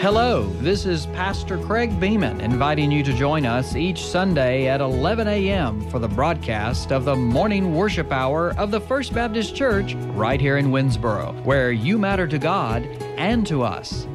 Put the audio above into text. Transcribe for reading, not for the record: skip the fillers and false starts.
Hello, this is Pastor Craig Beeman inviting you to join us each Sunday at 11 a.m. for the broadcast of the morning worship hour of the First Baptist Church right here in Winnsboro, where you matter to God and to us.